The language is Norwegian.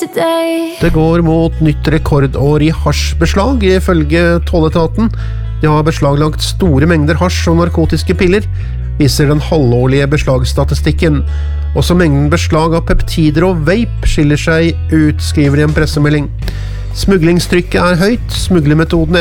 yesterday. Det går mot nytt rekordår i hasjbeslag, ifølge tolletaten. De har beslaglagt store mengder hasj og narkotiske piller, viser den halvårlige beslagsstatistikken. Også mengden beslag av peptider og vape skiller seg ut, skriver i en pressemelding. Smuglingstrykket er høyt, smuglermetoden